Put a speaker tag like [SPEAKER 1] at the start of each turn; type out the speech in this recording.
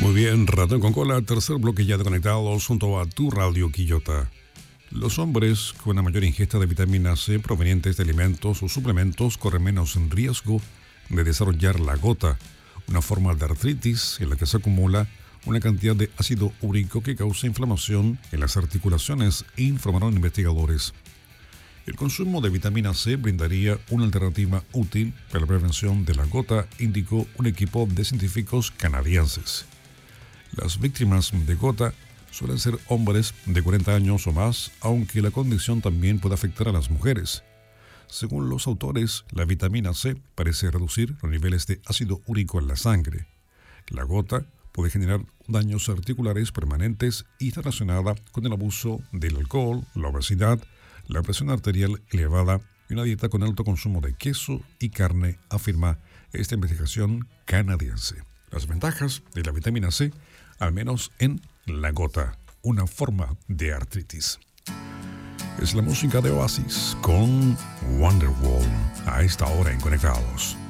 [SPEAKER 1] Muy bien, Ratón con Cola, tercer bloque ya de conectados junto a tu radio Quillota. Los hombres con una mayor ingesta de vitamina C provenientes de alimentos o suplementos corren menos en riesgo de desarrollar la gota, una forma de artritis en la que se acumula una cantidad de ácido úrico que causa inflamación en las articulaciones, informaron investigadores. El consumo de vitamina C brindaría una alternativa útil para la prevención de la gota, indicó un equipo de científicos canadienses. Las víctimas de gota suelen ser hombres de 40 años o más, aunque la condición también puede afectar a las mujeres. Según los autores, la vitamina C parece reducir los niveles de ácido úrico en la sangre. La gota puede generar daños articulares permanentes y está relacionada con el abuso del alcohol, la obesidad, la presión arterial elevada y una dieta con alto consumo de queso y carne, afirma esta investigación canadiense. Las ventajas de la vitamina C, al menos en la gota, una forma de artritis. Es la música de Oasis con Wonderwall a esta hora en Conectados.